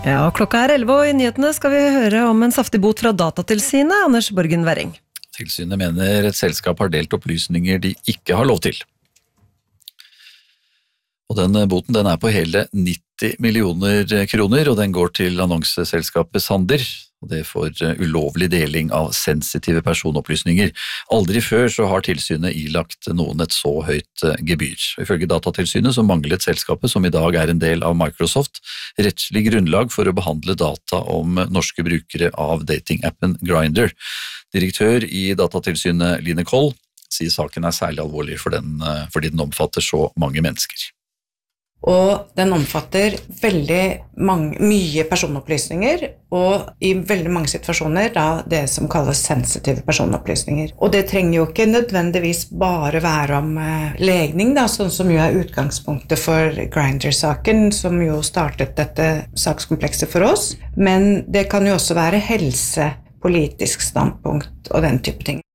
Ja, klokka 11, og i nyhetene skal vi høre om en saftig bot fra Datatilsynet, Anders Borgen Werring. Tilsynet mener et selskap har delt opplysninger de ikke har lov til. Og den boten den er på hele 90 millioner kroner, og den går til annonseselskapet Sander. Og det for ulovlig deling av sensitive personopplysninger. Aldri før så har tilsynet ilagt noen et så høyt gebyr. Ifølge Datatilsynet så manglet selskapet, som i dag er en del av Microsoft, rettslig grunnlag for å behandle data om norske brukere av datingappen Grindr. Direktør i Datatilsynet, Line Koll, sier saken er særlig alvorlig fordi den omfatter så mange mennesker. Og den omfatter veldig mye personopplysninger, og i veldig mange situasjoner da det som kalles sensitive personopplysninger. Og det trenger jo ikke nødvendigvis bare være om legning, da, sånn som jo er utgangspunktet for Grindr-saken, som jo startet dette sakskomplekset for oss, men det kan jo også være helse, politisk standpunkt og den type ting.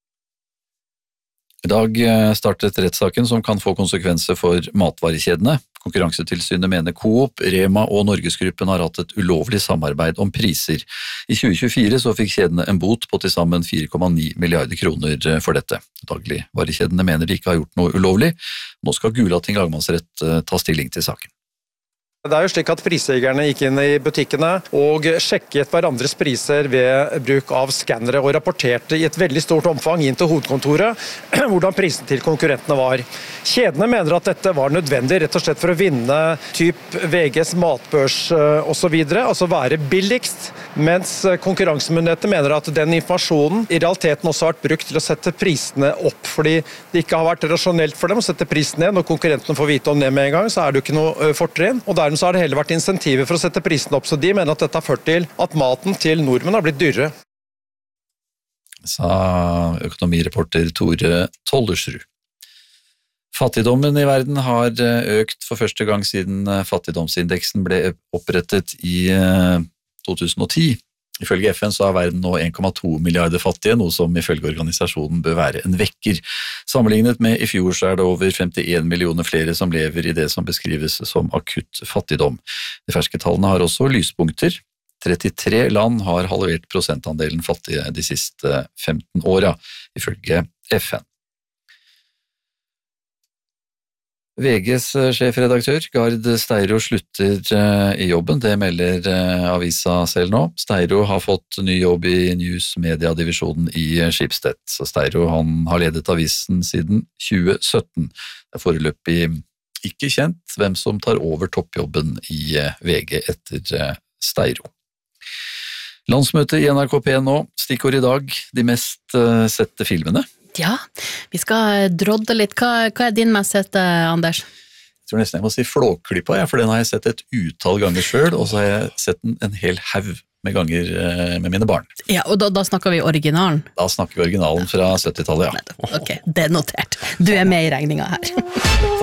I dag startet rettssaken som kan få konsekvenser for matvarekjedene. Konkurransetilsynet mener Coop, Rema og Norgesgruppen har hatt et ulovlig samarbeid om priser. I 2024 så fikk kjedene en bot på til sammen 4,9 milliarder kroner for dette. Dagligvarekjedene mener de ikke har gjort noe ulovlig. Nå skal Gulating lagmannsrett ta stilling til saken. Det er jo slik at prisjegerne gikk inn i butikkene og sjekket hverandres priser ved bruk av skannere og rapporterte i et veldig stort omfang inn til hovedkontoret hvordan prisen til konkurrentene var. Kjedene mener at dette var nødvendig rett og slett for å vinne typ VGs matbørs og så videre, altså være billigst, mens konkurransemyndighetene mener at den informasjonen i realiteten også har vært brukt til å sette prisene opp, fordi det ikke har vært rasjonelt for dem å sette prisen ned. Når konkurrentene får vite om det med en gang, så er det jo ikke noe fortrinn, og dermed så har det heller vært insentiver for å sette prisen opp, så de mener at dette har ført til at maten til nordmenn har blitt dyrere. Sa økonomireporter Tore Tollersrud. Fattigdommen i verden har økt for første gang siden fattigdomsindeksen ble opprettet i 2010. Ifølge FN så er verden nå 1,2 milliarder fattige, noe som ifølge organisasjonen bør være en vekker. Sammenlignet med i fjor så er det over 51 millioner flere som lever i det som beskrives som akutt fattigdom. De ferske tallene har også lyspunkter. 33 land har halvert prosentandelen fattige de siste 15 åra, ifølge FN. VGs sjefredaktør Gard Steiro slutter i jobben, det melder avisa selv nå. Steiro har fått ny jobb i News Media-divisjonen i Schibsted. Så Steiro han har ledet avisen siden 2017. Det er foreløpig ikke kjent hvem som tar over toppjobben i VG etter Steiro. Landsmøtet i NRK P1 nå, stikkord i dag, de mest sette filmene. Ja, vi skal drodde litt. Hva er din mest sette, Anders? Jeg tror nesten jeg må si Flåklypa, for den har jeg sett et utall ganger selv, og så har jeg sett den en hel haug med ganger med mine barn. Ja, og da snakker vi originalen? Da snakker vi originalen fra 70-tallet, ja. Ok, det er notert. Du er med i regninga her.